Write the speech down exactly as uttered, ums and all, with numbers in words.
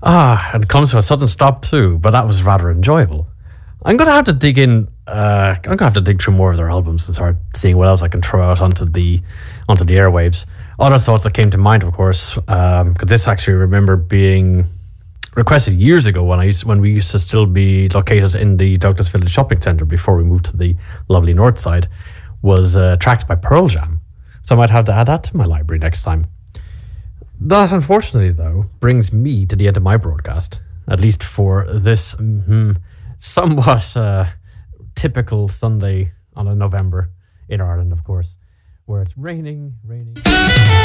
Ah, and comes to a sudden stop too, but that was rather enjoyable. I'm gonna have to dig in. Uh, I'm gonna have to dig through more of their albums and start seeing what else I can throw out onto the onto the airwaves. Other thoughts that came to mind, of course, because um, this actually remember being requested years ago when I used, when we used to still be located in the Douglas Village Shopping Centre before we moved to the lovely north side, was uh, tracks by Pearl Jam. So I might have to add that to my library next time. That, unfortunately, though, brings me to the end of my broadcast, at least for this mm-hmm, somewhat uh, typical Sunday on a November in Ireland, of course, where it's raining, raining.